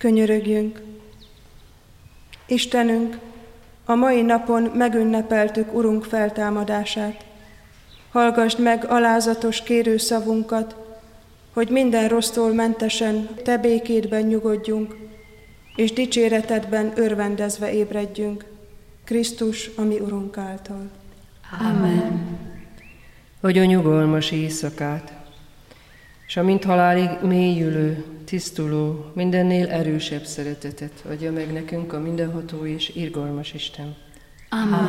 Könyörögjünk. Istenünk, a mai napon megünnepeltük Urunk feltámadását. Hallgasd meg alázatos kérőszavunkat, hogy minden rossztól mentesen Te békédben nyugodjunk, és dicséretedben örvendezve ébredjünk, Krisztus, a mi Urunk által. Amen. Adj a nyugalmas éjszakát, s a mint halálig mélyülő, tisztuló, mindennél erősebb szeretetet adja meg nekünk a mindenható és irgalmas Isten. Amen.